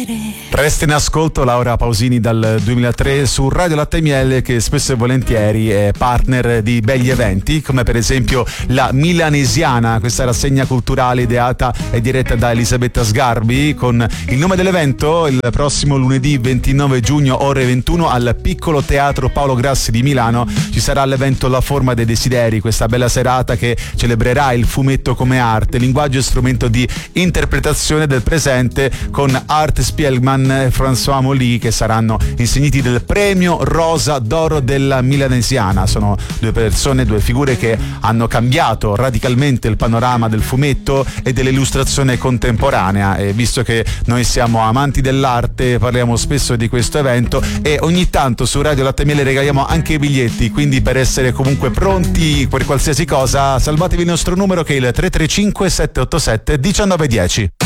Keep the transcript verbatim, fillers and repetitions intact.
Resta in ascolto Laura Pausini dal duemilatré su Radio Latte e Miele, che spesso e volentieri è partner di begli eventi, come per esempio la Milanesiana, questa rassegna culturale ideata e diretta da Elisabetta Sgarbi, con il nome dell'evento il prossimo lunedì ventinove giugno ore ventuno al Piccolo Teatro Paolo Grassi di Milano. Ci sarà l'evento La Forma dei Desideri, questa bella serata che celebrerà il fumetto come arte, linguaggio e strumento di interpretazione del presente, con Art Spielman e François Molly, che saranno insigniti del premio Rosa d'Oro della Milanesiana. Sono due persone, due figure che hanno cambiato radicalmente il panorama del fumetto e dell'illustrazione contemporanea, e visto che noi siamo amanti dell'arte parliamo spesso di questo evento e ogni tanto su Radio Latte e Miele regaliamo anche i biglietti, quindi per essere comunque pronti per qualsiasi cosa salvatevi il nostro numero, che è il tre tre cinque sette otto sette uno nove uno zero.